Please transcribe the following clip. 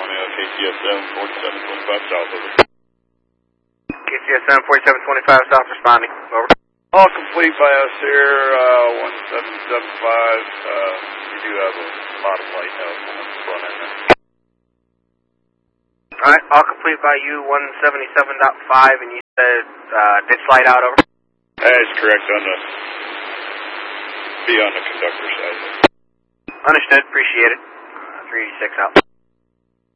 on KTSM 4725 south, over. KTSM 4725 south responding, over. All complete by us here, 1775. We do have a lot of light out on the front end there. Alright, all complete by you, 177.5, and you said ditch light out, over. That is correct, be on the conductor side. Understood, appreciate it. 386 out.